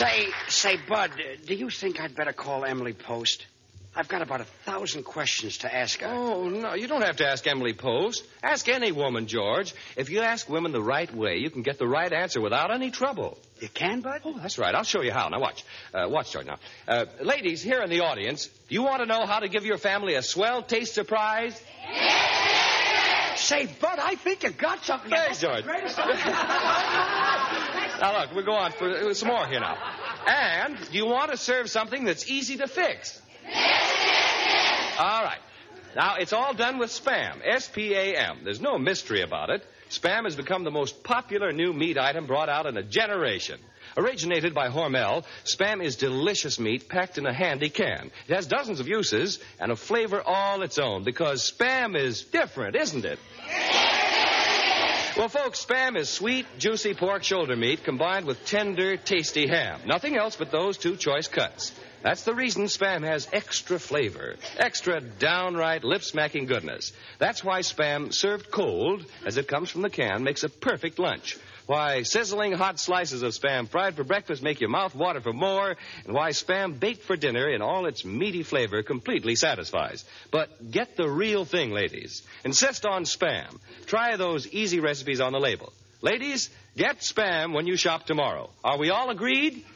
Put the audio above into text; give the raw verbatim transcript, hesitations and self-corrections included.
Say, say, Bud, do you think I'd better call Emily Post? I've got about a thousand questions to ask her. Oh, no, you don't have to ask Emily Post. Ask any woman, George. If you ask women the right way, you can get the right answer without any trouble. You can, Bud? Oh, that's right. I'll show you how. Now, watch. Uh, watch, George, now. Uh, ladies, here in the audience, do you want to know how to give your family a swell taste surprise? Say, Bud, I think you got something. Hey, George. Now, look, we'll go on for uh, some more here now. And do you want to serve something that's easy to fix? All right. Now, it's all done with Spam, S P A M. There's no mystery about it. Spam has become the most popular new meat item brought out in a generation. Originated by Hormel, Spam is delicious meat packed in a handy can. It has dozens of uses and a flavor all its own because Spam is different, isn't it? Well, folks, Spam is sweet, juicy pork shoulder meat combined with tender, tasty ham. Nothing else but those two choice cuts. That's the reason Spam has extra flavor, extra downright lip-smacking goodness. That's why Spam, served cold, as it comes from the can, makes a perfect lunch. Why sizzling hot slices of Spam fried for breakfast make your mouth water for more, and why Spam baked for dinner in all its meaty flavor completely satisfies. But get the real thing, ladies. Insist on Spam. Try those easy recipes on the label. Ladies, get Spam when you shop tomorrow. Are we all agreed?